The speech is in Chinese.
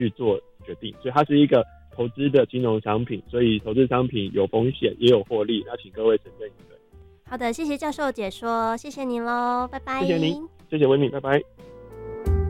去做决定，所以它是一个投资的金融商品，所以投资商品有风险也有获利，那请各位承认一对。 好的，谢谢教授解说，谢谢您喽，拜拜。 谢谢您，谢谢文敏，拜拜。